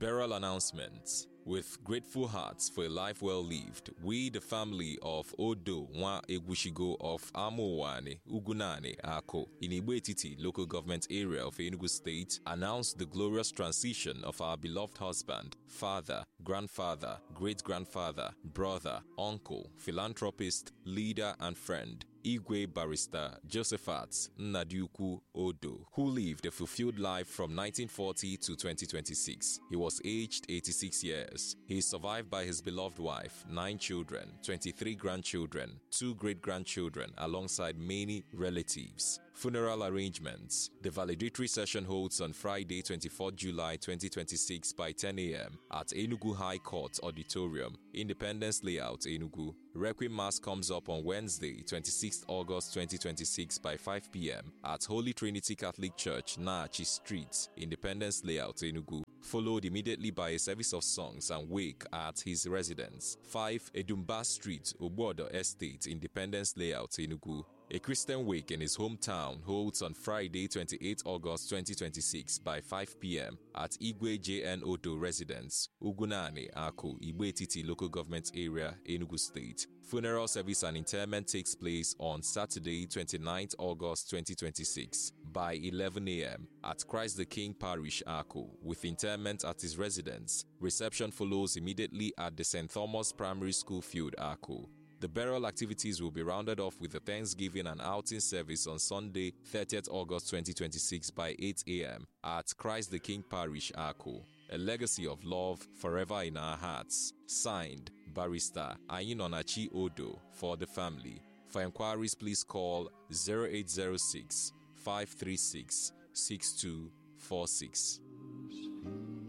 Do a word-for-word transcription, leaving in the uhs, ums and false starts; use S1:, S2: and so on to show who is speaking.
S1: Burial announcements. With grateful hearts for a life well lived, we, the family of Odo Nwa Egwushigo of Amowane, Ugunane, Ako, in Igbo Etiti local government area of Enugu State, announce the glorious transition of our beloved husband, father, grandfather, great-grandfather, brother, uncle, philanthropist, leader, and friend, Igwe Barrister Josephat Nnaduku Odo, who lived a fulfilled life from nineteen forty to twenty twenty-six. He was aged eighty-six years. He is survived by his beloved wife, nine children, twenty-three grandchildren, two great-grandchildren, alongside many relatives. Funeral arrangements. The valedictory session holds on Friday, twenty-fourth July twenty twenty-six by ten a.m. at Enugu High Court Auditorium, Independence Layout, Enugu. Requiem Mass comes up on Wednesday, twenty-sixth August twenty twenty-six by five p.m. at Holy Trinity Catholic Church, Naachi Street, Independence Layout, Enugu. Followed immediately by a service of songs and wake at his residence, five Edumba Street, Obodo Estate, Independence Layout, Enugu. A Christian wake in his hometown holds on Friday, twenty-eighth August twenty twenty-six by five p.m. at Igwe J N Odo Residence, Ugunane, Ako, Igbo Etiti Local Government Area, Enugu State. Funeral service and interment takes place on Saturday, twenty-ninth August twenty twenty-six by eleven a.m. at Christ the King Parish, Ako, with interment at his residence. Reception follows immediately at the Saint Thomas Primary School Field, Ako. The burial activities will be rounded off with a Thanksgiving and outing service on Sunday, thirtieth August twenty twenty-six by eight a.m. at Christ the King Parish, Ako. A legacy of love forever in our hearts. Signed, Barrister Ayinonachi Odo, for the family. For inquiries, please call zero eight zero six, five three six, six two four six.